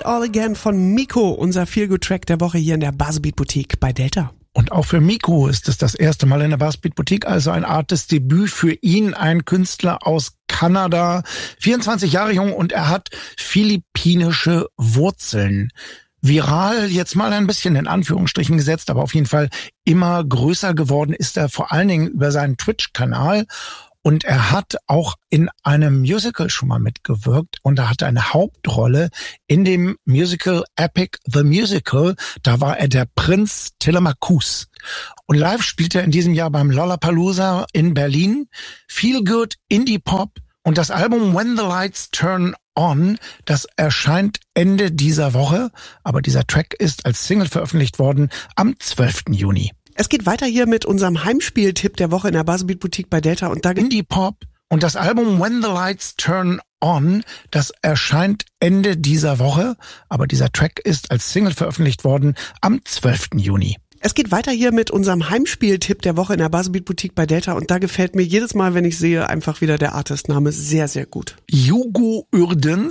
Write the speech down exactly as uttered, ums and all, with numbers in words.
It All Again von Miko, unser Feel-Good-Track der Woche hier in der Buzzbeat Boutique bei Delta. Und auch für Miko ist es das erste Mal in der Buzzbeat Boutique, also ein Artist-Debüt für ihn, ein Künstler aus Kanada, vierundzwanzig Jahre jung und er hat philippinische Wurzeln. Viral, jetzt mal ein bisschen in Anführungsstrichen gesetzt, aber auf jeden Fall immer größer geworden ist er vor allen Dingen über seinen Twitch-Kanal. Und er hat auch in einem Musical schon mal mitgewirkt und er hatte eine Hauptrolle in dem Musical Epic the Musical. Da war er der Prinz Telemachus. Und live spielt er in diesem Jahr beim Lollapalooza in Berlin. Feel Good Indie Pop und das Album When the Lights Turn On, das erscheint Ende dieser Woche. Aber dieser Track ist als Single veröffentlicht worden am zwölften Juni. Es geht weiter hier mit unserem Heimspieltipp der Woche in der Buzzbeat Boutique bei Delta und da Indie Pop und das Album When the Lights Turn On, das erscheint Ende dieser Woche, aber dieser Track ist als Single veröffentlicht worden am zwölften Juni. Es geht weiter hier mit unserem Heimspieltipp der Woche in der Buzzbeat Boutique bei Delta und da gefällt mir jedes Mal, wenn ich sehe, einfach wieder der Artistname sehr, sehr gut. Hugo Uerdens